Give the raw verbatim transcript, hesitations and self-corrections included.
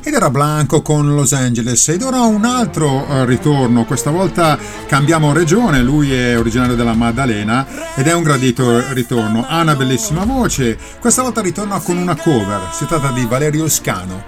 ed era Blanco con Los Angeles. Ed ora un altro eh, ritorno, questa volta cambiamo regione, lui è originario della Maddalena ed è un gradito ritorno, ha una bellissima voce, questa volta ritorna con una cover, si tratta di Valerio Scano.